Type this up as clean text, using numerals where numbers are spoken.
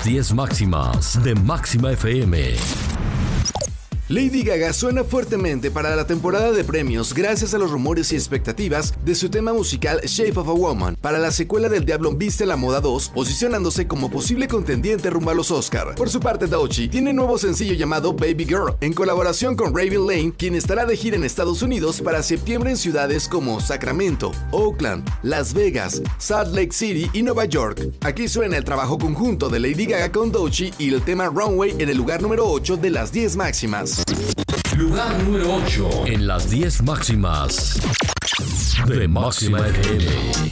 Las 10 máximas de Máxima FM. Lady Gaga suena fuertemente para la temporada de premios gracias a los rumores y expectativas de su tema musical Shape of a Woman para la secuela del Diablo Viste la Moda 2, posicionándose como posible contendiente rumbo a los Oscar. Por su parte, Doechii tiene nuevo sencillo llamado Baby Girl, en colaboración con Raven Lane, quien estará de gira en Estados Unidos para septiembre en ciudades como Sacramento, Oakland, Las Vegas, Salt Lake City y Nueva York. Aquí suena el trabajo conjunto de Lady Gaga con Doechii y el tema Runway en el lugar número 8 de las 10 máximas. Lugar número 8 en las 10 máximas de Máxima FM.